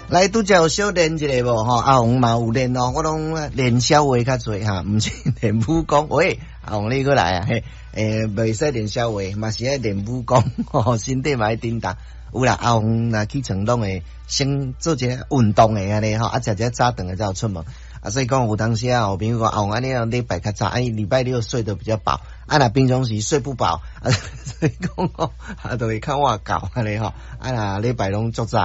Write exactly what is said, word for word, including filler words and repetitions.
来拄则有小练一个无吼，阿红嘛有练哦，我拢练小话较侪哈，毋是练武功。喂，阿红你过来啊，嘿，诶，袂使练小话，嘛是爱练武功，吼，身体嘛爱叮当。有啦，阿红若去成拢会先做一个运动诶安尼吼，啊，食一早顿诶才有出门。啊，所以讲有当时啊，有朋友讲阿红安尼礼拜较早，啊，礼拜六睡得比较饱，啊，若平常时睡不饱，啊，所以讲哦，啊，就会较晚搞安尼吼，啊，若礼拜拢足早。